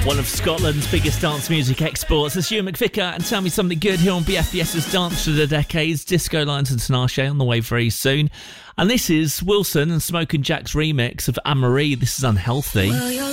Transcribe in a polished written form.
One of Scotland's biggest dance music exports is Hugh McVicker and Tell Me Something Good here on BFBS's Dance Through the Decades. Disco Lines and Tinashe on the way very soon. And this is Wilson and Smoke and Jack's remix of Anne-Marie. This is Unhealthy.